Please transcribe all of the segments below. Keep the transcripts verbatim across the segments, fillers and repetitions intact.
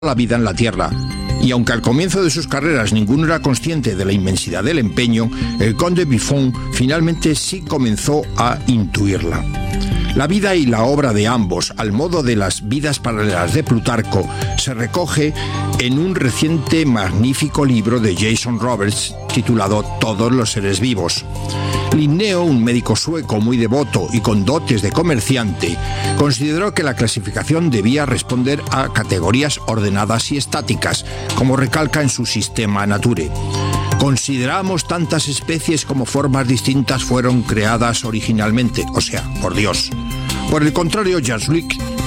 la vida en la Tierra. Y aunque al comienzo de sus carreras ninguno era consciente de la inmensidad del empeño, el conde Buffon finalmente sí comenzó a intuirla. La vida y la obra de ambos, al modo de las vidas paralelas de Plutarco, se recoge en un reciente magnífico libro de Jason Roberts titulado Todos los seres vivos. Linneo, un médico sueco muy devoto y con dotes de comerciante, consideró que la clasificación debía responder a categorías ordenadas y estáticas, como recalca en su Systema Naturae. Consideramos tantas especies como formas distintas fueron creadas originalmente, o sea, por Dios. Por el contrario, Georges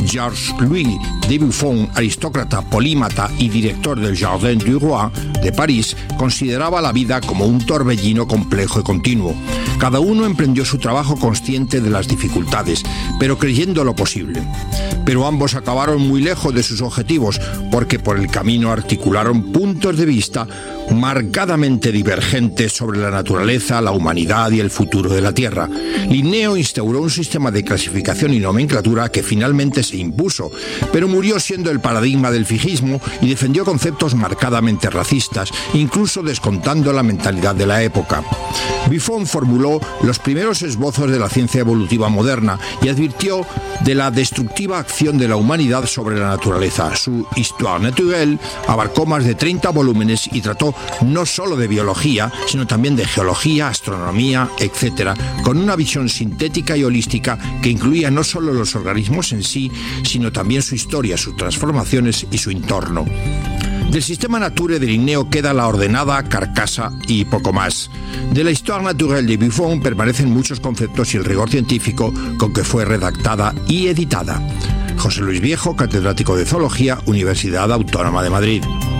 Louis de Buffon, aristócrata, polímata y director del Jardin du Roi de París, consideraba la vida como un torbellino complejo y continuo. Cada uno emprendió su trabajo consciente de las dificultades, pero creyendo lo posible. Pero ambos acabaron muy lejos de sus objetivos, porque por el camino articularon puntos de vista marcadamente divergentes sobre la naturaleza, la humanidad y el futuro de la Tierra. Linneo instauró un sistema de clasificación y nomenclatura que finalmente se impuso, pero murió siendo el paradigma del fijismo y defendió conceptos marcadamente racistas, incluso descontando la mentalidad de la época. Buffon formuló los primeros esbozos de la ciencia evolutiva moderna y advirtió de la destructiva acción de la humanidad sobre la naturaleza. Su Histoire naturelle abarcó más de treinta volúmenes y trató no solo de biología, sino también de geología, astronomía, etcétera, con una visión sintética y holística que incluía no solo los organismos en sí, sino también su historia, sus transformaciones y su entorno. Del Systema Naturae de Linneo queda la ordenada carcasa y poco más. De la Histoire naturelle de Buffon permanecen muchos conceptos y el rigor científico con que fue redactada y editada. José Luis Viejo, catedrático de Zoología, Universidad Autónoma de Madrid.